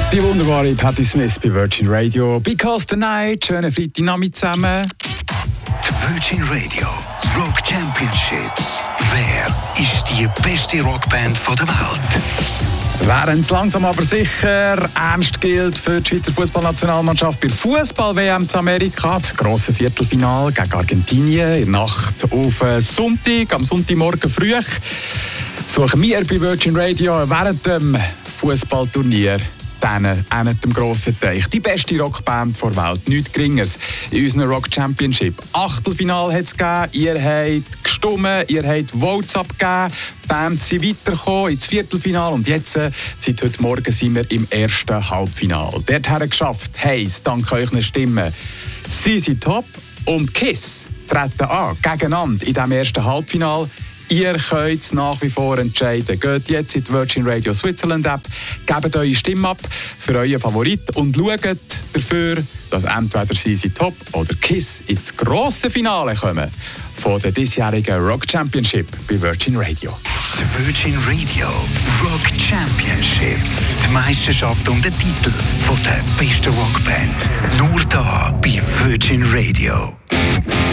Die wunderbare Patti Smith bei Virgin Radio. Because the Night. Schönen Freitagnachmittag zusammen. Die Virgin Radio Rock Championships. Wer ist die beste Rockband der Welt? Während es langsam aber sicher ernst gilt für die Schweizer Fußballnationalmannschaft bei der Fußball-WM zu Amerika, das grosse Viertelfinale gegen Argentinien in der Nacht auf Sonntag, am Sonntagmorgen früh, suchen wir bei Virgin Radio während dem Fußballturnier dem grossen Teich. Die beste Rockband der Welt, nichts Geringeres in unserem Rock Championship. Achtelfinale hat es gegeben, ihr habt gestimmt, ihr habt Votes abgegeben, die Bands sind weitergekommen ins Viertelfinale und jetzt, seit heute Morgen, sind wir im ersten Halbfinale. Dorthin geschafft heisst, dank euren Stimmen, ZZ Top und Kiss treten an, gegeneinander in diesem ersten Halbfinale. Ihr könnt es nach wie vor entscheiden. Geht jetzt in die Virgin Radio Switzerland App, gebt eure Stimme ab für euren Favorit und schaut dafür, dass entweder ZZ Top oder Kiss ins grosse Finale kommen von der diesjährigen Rock Championship bei Virgin Radio. Die Virgin Radio Rock Championships. Die Meisterschaft um den Titel von der besten Rockband. Nur da bei Virgin Radio.